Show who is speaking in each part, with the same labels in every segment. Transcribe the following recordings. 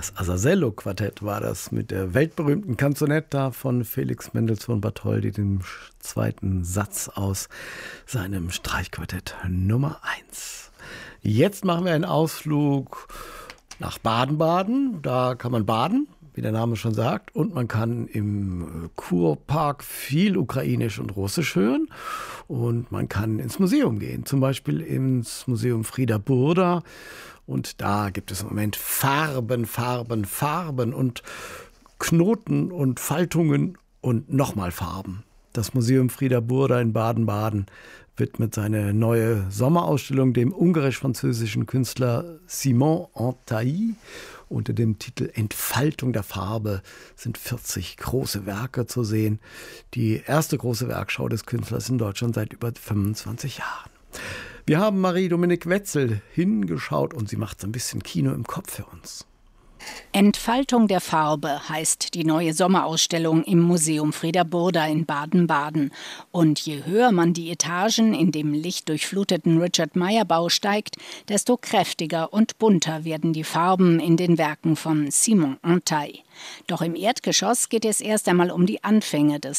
Speaker 1: Das Azazello-Quartett war das mit der weltberühmten Canzonetta von Felix Mendelssohn Bartholdy, dem zweiten Satz aus seinem Streichquartett Nummer 1. Jetzt machen wir einen Ausflug nach Baden-Baden. Da kann man baden, wie der Name schon sagt, und man kann im Kurpark viel Ukrainisch und Russisch hören und man kann ins Museum gehen, zum Beispiel ins Museum Frieder Burda. Und da gibt es im Moment Farben und Knoten und Faltungen und nochmal Farben. Das Museum Frieder Burda in Baden-Baden widmet seine neue Sommerausstellung dem ungarisch-französischen Künstler Simon Antaï. Unter dem Titel Entfaltung der Farbe sind 40 große Werke zu sehen. Die erste große Werkschau des Künstlers in Deutschland seit über 25 Jahren. Wir haben Marie-Dominique Wetzel hingeschaut und sie macht so ein bisschen Kino im Kopf für uns.
Speaker 2: Entfaltung der Farbe heißt die neue Sommerausstellung im Museum Frieder Burda in Baden-Baden. Und je höher man die Etagen in dem lichtdurchfluteten Richard-Meyer-Bau steigt, desto kräftiger und bunter werden die Farben in den Werken von Simon Antaï. Doch im Erdgeschoss geht es erst einmal um die Anfänge des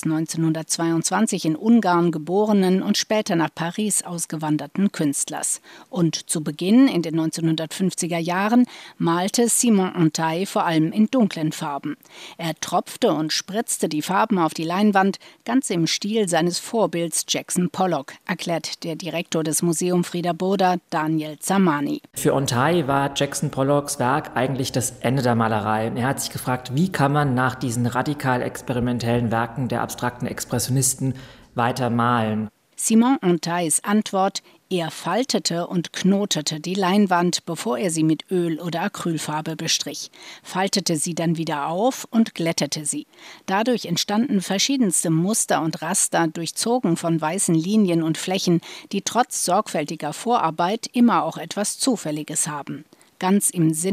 Speaker 2: 1922 in Ungarn geborenen und später nach Paris ausgewanderten Künstlers. Und zu Beginn in den 1950er Jahren malte Simon Antaï vor allem in dunklen Farben. Er tropfte und spritzte die Farben auf die Leinwand, ganz im Stil seines Vorbilds Jackson Pollock, erklärt der Direktor des Museum Frieder Burda, Daniel Zamani.
Speaker 3: Für Antaï war Jackson Pollocks Werk eigentlich das Ende der Malerei. Er hat sich gefragt, wie kann man nach diesen radikal experimentellen Werken der abstrakten Expressionisten weiter malen?
Speaker 2: Simon Antaïs Antwort: Er faltete und knotete die Leinwand, bevor er sie mit Öl oder Acrylfarbe bestrich, faltete sie dann wieder auf und glättete sie. Dadurch entstanden verschiedenste Muster und Raster, durchzogen von weißen Linien und Flächen, die trotz sorgfältiger Vorarbeit immer auch etwas Zufälliges haben. Ganz im Sinne